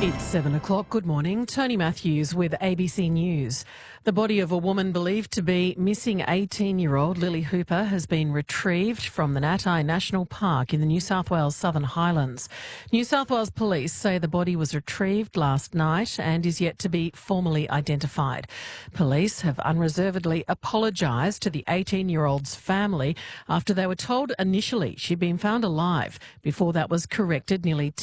It's 7 o'clock. Good morning. Tony Matthews with ABC News. The body of a woman believed to be missing 18-year-old Lily Hooper has been retrieved from the Natai National Park in the New South Wales Southern Highlands. New South Wales Police say the body was retrieved last night and is yet to be formally identified. Police have unreservedly apologised to the 18-year-old's family after they were told initially she'd been found alive before that was corrected nearly